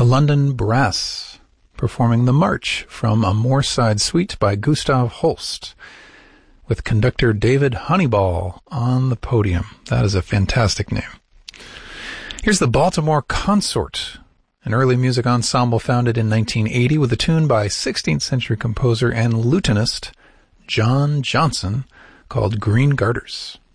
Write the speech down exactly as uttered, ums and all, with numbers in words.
London Brass, performing the March from A Moorside Suite by Gustav Holst, with conductor David Honeyball on the podium. That is a fantastic name. Here's the Baltimore Consort, an early music ensemble founded in nineteen eighty with a tune by sixteenth century composer and lutenist John Johnson called Green Garters.